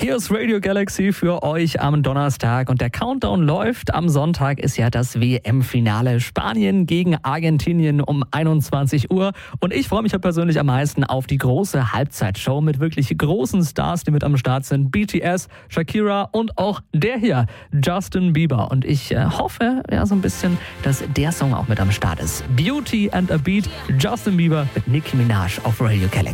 Hier ist Radio Galaxy für euch am Donnerstag und der Countdown läuft. Am Sonntag ist ja das WM-Finale Spanien gegen Argentinien um 21 Uhr. Und ich freue mich ja persönlich am meisten auf die große Halbzeitshow mit wirklich großen Stars, die mit am Start sind. BTS, Shakira und auch der hier, Justin Bieber. Und ich hoffe ja so ein bisschen, dass der Song auch mit am Start ist. Beauty and a Beat, Justin Bieber mit Nicki Minaj auf Radio Galaxy.